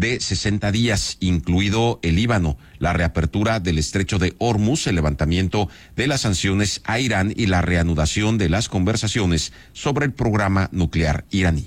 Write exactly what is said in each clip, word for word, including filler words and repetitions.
de sesenta días, incluido el Líbano, la reapertura del estrecho de Hormuz, el levantamiento de las sanciones a Irán y la reanudación de las conversaciones sobre el programa nuclear iraní.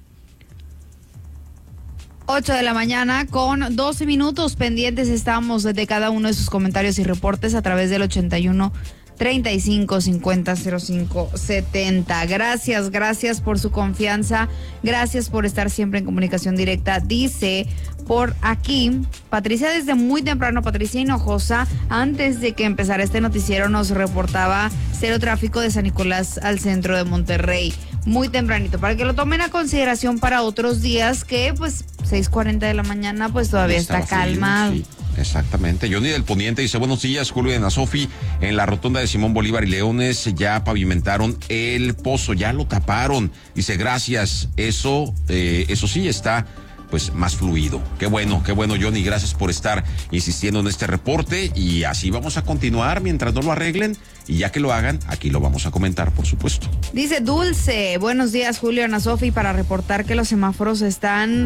ocho de la mañana con doce minutos. Pendientes estamos de cada uno de sus comentarios y reportes a través del ochenta y uno, treinta y cinco, cincuenta, cero cinco, setenta. Gracias, gracias por su confianza. Gracias por estar siempre en comunicación directa. Dice por aquí, Patricia desde muy temprano, Patricia Hinojosa, antes de que empezara este noticiero nos reportaba cero tráfico de San Nicolás al centro de Monterrey. Muy tempranito, para que lo tomen a consideración para otros días que pues seis cuarenta de la mañana pues todavía está calmado. Sí, exactamente. Johnny del Poniente dice, buenos días, Julio y Ana Sofi, en la rotonda de Simón Bolívar y Leones ya pavimentaron el pozo, ya lo taparon. Dice, gracias, eso, eh, eso sí está pues más fluido. Qué bueno, qué bueno, Johnny, gracias por estar insistiendo en este reporte y así vamos a continuar mientras no lo arreglen y ya que lo hagan, aquí lo vamos a comentar, por supuesto. Dice Dulce, buenos días, Julio, Ana Sofi, para reportar que los semáforos están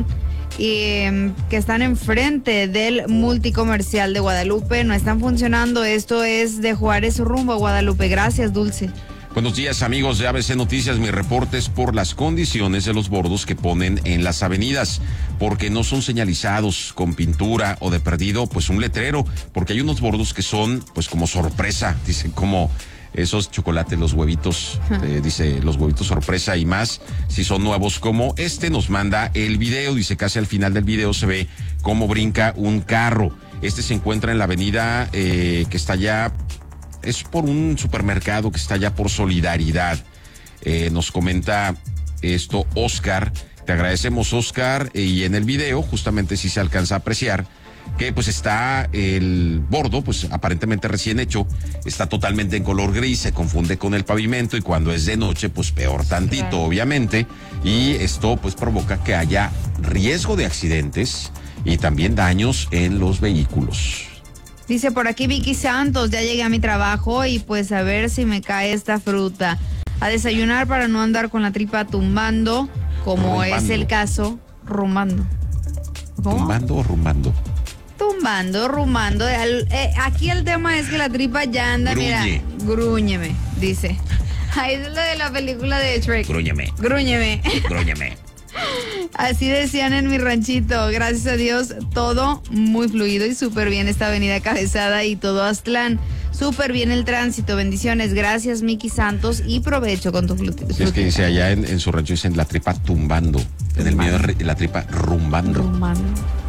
eh, que están enfrente del multicomercial de Guadalupe, no están funcionando, esto es de Juárez rumbo a Guadalupe. Gracias, Dulce. Buenos días, amigos de A B C Noticias. Mi reporte es por las condiciones de los bordos que ponen en las avenidas, porque no son señalizados con pintura o de perdido, pues un letrero, porque hay unos bordos que son, pues como sorpresa, dicen como esos chocolates, los huevitos, eh, dice los huevitos sorpresa y más, si son nuevos como este. Nos manda el video, dice casi al final del video se ve cómo brinca un carro. Este se encuentra en la avenida eh, que está allá. Es por un supermercado que está allá por Solidaridad. Eh, nos comenta esto Oscar. Te agradecemos, Oscar. Y en el video, justamente sí se alcanza a apreciar que pues está el bordo, pues aparentemente recién hecho, está totalmente en color gris, se confunde con el pavimento y cuando es de noche, pues peor tantito, claro, obviamente. Y esto pues provoca que haya riesgo de accidentes y también daños en los vehículos. Dice por aquí Vicky Santos, ya llegué a mi trabajo y pues a ver si me cae esta fruta. A desayunar para no andar con la tripa tumbando, como rumbando. Es el caso, rumbando. ¿Cómo? ¿Tumbando o rumbando? Tumbando, rumando. El, eh, aquí el tema es que la tripa ya anda, Gruñe. Mira, grúñeme, dice. Ahí es lo de la película de Shrek. Grúñeme. Grúñeme. Grúñeme. Así decían en mi ranchito, gracias a Dios, todo muy fluido y súper bien esta avenida Cabezada y todo Aztlán. Súper bien el tránsito, bendiciones, gracias Miki Santos y provecho con tu flutita. Sí, es que dice allá en, en su rancho dicen la tripa tumbando, tumbando. En el mío la tripa rumbando. Rumbando.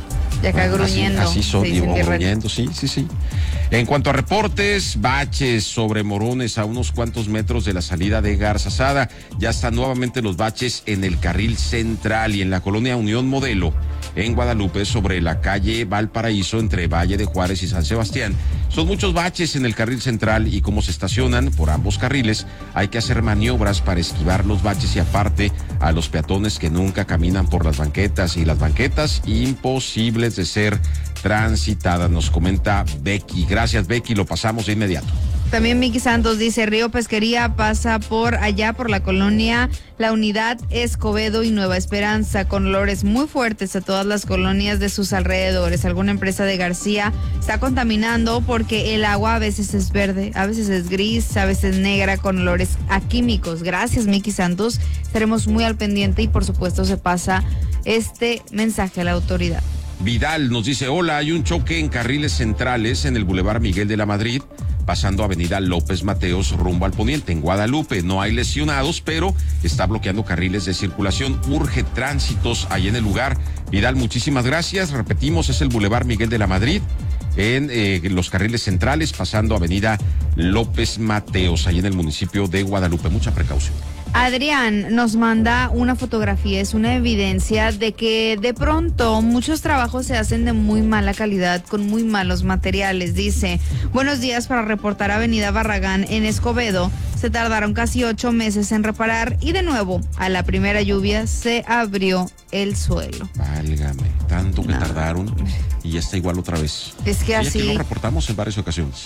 Y acá bueno, gruñendo. Así, así son, y gruñendo, sí, sí, sí. En cuanto a reportes, baches sobre morones a unos cuantos metros de la salida de Garzazada. Ya están nuevamente los baches en el carril central y en la colonia Unión Modelo, en Guadalupe, sobre la calle Valparaíso, entre Valle de Juárez y San Sebastián. Son muchos baches en el carril central y como se estacionan por ambos carriles, hay que hacer maniobras para esquivar los baches y aparte a los peatones que nunca caminan por las banquetas y las banquetas imposibles de ser transitadas, nos comenta Becky. Gracias, Becky, lo pasamos de inmediato. También Miki Santos dice, Río Pesquería pasa por allá por la colonia La Unidad, Escobedo y Nueva Esperanza, con olores muy fuertes a todas las colonias de sus alrededores. Alguna empresa de García está contaminando porque el agua a veces es verde, a veces es gris, a veces negra, con olores a químicos. Gracias, Miki Santos, estaremos muy al pendiente y por supuesto se pasa este mensaje a la autoridad. Vidal nos dice, hola, hay un choque en carriles centrales en el Boulevard Miguel de la Madrid, pasando avenida López Mateos rumbo al poniente. En Guadalupe no hay lesionados, pero está bloqueando carriles de circulación. Urge tránsitos ahí en el lugar. Vidal, muchísimas gracias. Repetimos, es el Boulevard Miguel de la Madrid, en eh, los carriles centrales, pasando avenida López Mateos, ahí en el municipio de Guadalupe. Mucha precaución. Adrián nos manda una fotografía, es una evidencia de que de pronto muchos trabajos se hacen de muy mala calidad, con muy malos materiales. Dice, buenos días, para reportar avenida Barragán en Escobedo, se tardaron casi ocho meses en reparar y de nuevo, a la primera lluvia, se abrió el suelo. Válgame, tanto que no. tardaron y ya está igual otra vez. Es que y así... aquí lo reportamos en varias ocasiones.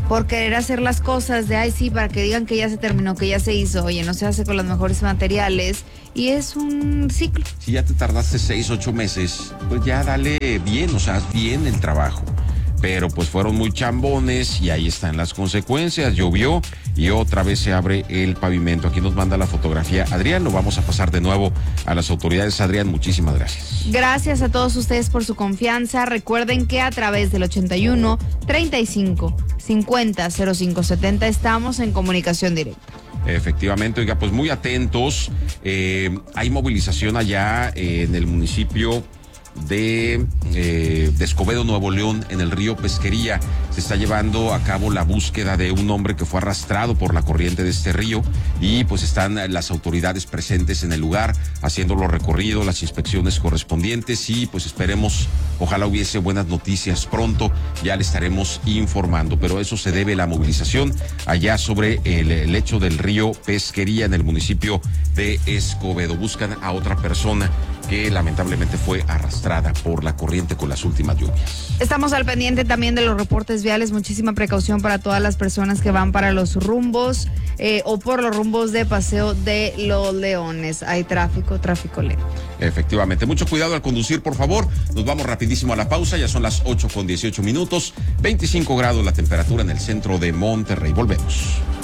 por querer hacer las cosas de, ay, sí, para que digan que ya se terminó, que ya se hizo. Oye, no se hace con los mejores materiales y es un ciclo. Si ya te tardaste seis, ocho meses, pues ya dale bien, o sea, haz bien el trabajo. Pero pues fueron muy chambones y ahí están las consecuencias. Llovió y otra vez se abre el pavimento. Aquí nos manda la fotografía Adrián. Lo vamos a pasar de nuevo a las autoridades. Adrián, muchísimas gracias. Gracias a todos ustedes por su confianza. Recuerden que a través del ochenta y uno, treinta y cinco, cincuenta, cero cinco setenta estamos en comunicación directa. Efectivamente, oiga, pues muy atentos. Eh, hay movilización allá eh, en el municipio de, eh, de Escobedo, Nuevo León, en el río Pesquería. Se está llevando a cabo la búsqueda de un hombre que fue arrastrado por la corriente de este río y pues están las autoridades presentes en el lugar haciendo los recorridos, las inspecciones correspondientes y pues esperemos, ojalá hubiese buenas noticias pronto, ya le estaremos informando, pero eso se debe a la movilización allá sobre el lecho del río Pesquería en el municipio de Escobedo. Buscan a otra persona que lamentablemente fue arrastrada por la corriente con las últimas lluvias. Estamos al pendiente también de los reportes viales. Muchísima precaución para todas las personas que van para los rumbos eh, o por los rumbos de Paseo de los Leones. Hay tráfico, tráfico lento. Efectivamente, mucho cuidado al conducir, por favor. Nos vamos rapidísimo a la pausa, ya son las ocho con dieciocho minutos, veinticinco grados la temperatura en el centro de Monterrey. Volvemos.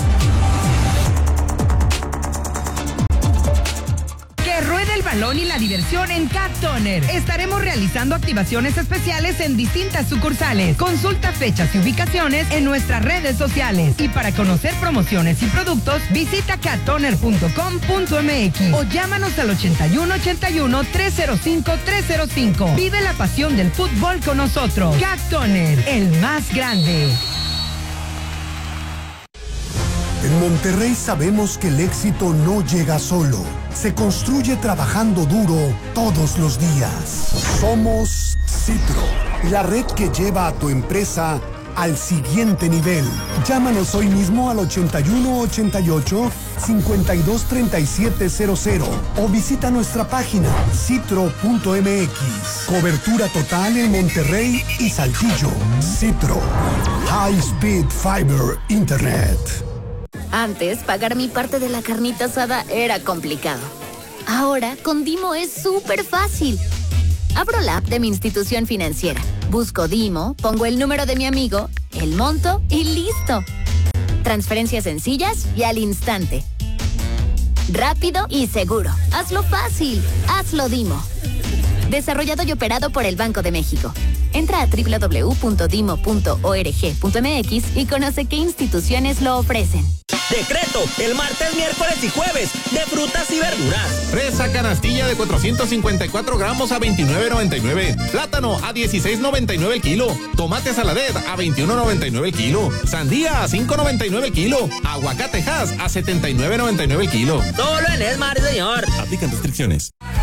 El balón y la diversión en Cat Toner. Estaremos realizando activaciones especiales en distintas sucursales. Consulta fechas y ubicaciones en nuestras redes sociales. Y para conocer promociones y productos, visita cat toner punto com punto m x o llámanos al ochenta y uno, ochenta y uno, trescientos cinco, trescientos cinco. Vive la pasión del fútbol con nosotros. Cat Toner, el más grande. En Monterrey sabemos que el éxito no llega solo. Se construye trabajando duro todos los días. Somos Citro, la red que lleva a tu empresa al siguiente nivel. Llámanos hoy mismo al ochenta y uno, ochenta y ocho, cincuenta y dos, treinta y siete cero cero o visita nuestra página citro punto m x. Cobertura total en Monterrey y Saltillo. Citro, High Speed Fiber Internet. Antes, pagar mi parte de la carnita asada era complicado. Ahora, con Dimo es súper fácil. Abro la app de mi institución financiera, busco Dimo, pongo el número de mi amigo, el monto y listo. Transferencias sencillas y al instante. Rápido y seguro. Hazlo fácil. Hazlo Dimo. Desarrollado y operado por el Banco de México. Entra a doble u doble u doble u punto dimo punto org punto m x y conoce qué instituciones lo ofrecen. Decreto, el martes, miércoles y jueves, de frutas y verduras. Fresa canastilla de cuatrocientos cincuenta y cuatro gramos a veintinueve noventa y nueve. Plátano a dieciséis noventa y nueve el kilo. Tomate saladet a veintiuno noventa y nueve el kilo. Sandía a cinco noventa y nueve el kilo. Aguacate Hass a setenta y nueve noventa y nueve el kilo. Solo en Esmar, señor. Aplican restricciones.